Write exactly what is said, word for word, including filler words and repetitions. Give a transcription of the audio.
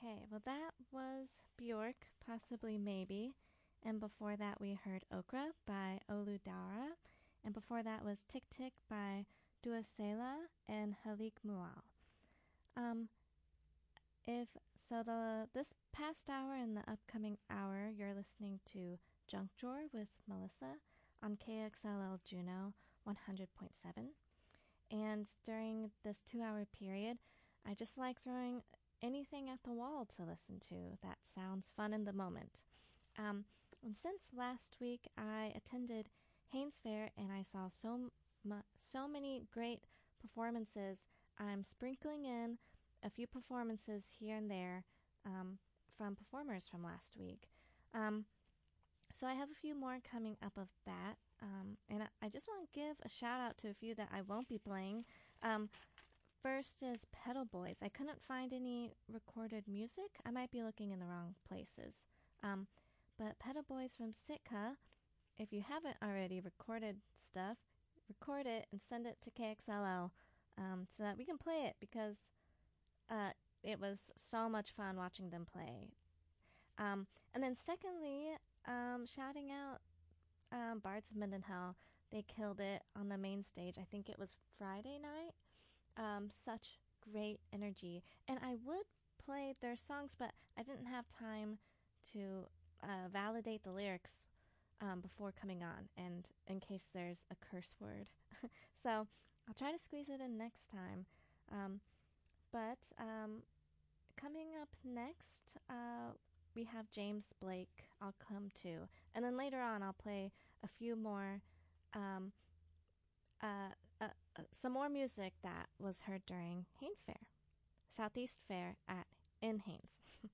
Okay, well, that was Bjork, possibly maybe. And before that, we heard Okra by Olu Dara. And before that was Tick Tick by Dua Sela and Halik Mual. Um, if so, the this past hour and the upcoming hour, you're listening to Junk Drawer with Melissa on K X L L Juno one hundred point seven. And during this two-hour period, I just like throwing anything at the wall to listen to that sounds fun in the moment. Um, and since last week, I attended Haynes Fair and I saw so mu- so many great performances. I'm sprinkling in a few performances here and there um, from performers from last week. Um, so I have a few more coming up of that. Um, and I, I just want to give a shout out to a few that I won't be playing. Um, first is Pedal Boys. I couldn't find any recorded music. I might be looking in the wrong places. Um, but Pedal Boys from Sitka, if you haven't already recorded stuff, record it and send it to K X L L um, so that we can play it because uh, it was so much fun watching them play. Um, and then secondly, um, shouting out um, Bards of Mendenhall. They killed it on the main stage. I think it was Friday night. Um, such great energy. And I would play their songs, but I didn't have time to uh, validate the lyrics um, before coming on, and in case there's a curse word. So I'll try to squeeze it in next time. Um, but um, coming up next, uh, we have James Blake, I'll Come To. And then later on, I'll play a few more, um, uh, uh, uh, some more music that was heard during Haynes Fair, Southeast Fair at in Haynes.